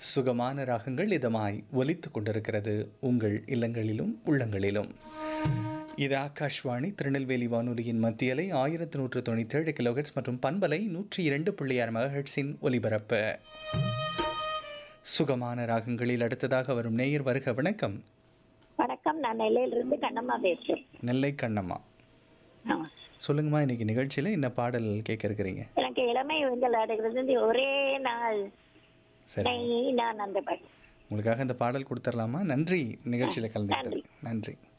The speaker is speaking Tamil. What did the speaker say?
சுகமான ராகங்கள் இதமாய் ஒலித்துக் கொண்டிருக்கிறது உங்கள் இல்லங்களிலும் உள்ளங்களிலும். இது ஆகாஷ்வாணி திருநெல்வேலி வானொலியின் மத்தியலை 1197 கிலோஹெர்ட்ஸ் மற்றும் பண்பலை 102.6 மெகாஹெர்ட்ஸின் ஒலிபரப்பு. சுகமான ராகங்களில் அடுத்ததாக வரும் நேயர் வருக. வணக்கம். வணக்கம், நான் நெல்லையிலிருந்து கண்ணம்மா பேசுறேன். நெல்லை கண்ணம்மா, சொல்லுங்கம்மா. இன்னைக்கு நிகழ்ச்சியில என்ன பாடல் கேட்க இருக்கிறீங்க? எனக்கு இளமை ஊஞ்சல் ஆடுகிறது ஒரே நாள். சரி, நான் அந்த பாட்டு உங்களுக்காக இந்த பாடல் கொடுத்துடலாமா? நன்றி நிகழ்ச்சியில கலந்துக்கிட்டது. நன்றி. நன்றி.